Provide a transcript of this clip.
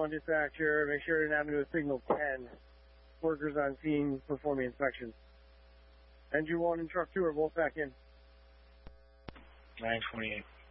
1 dispatcher, make sure you're Avenue Signal 10. Workers on scene performing inspections. Engine 1 and truck 2 are both back in. 928.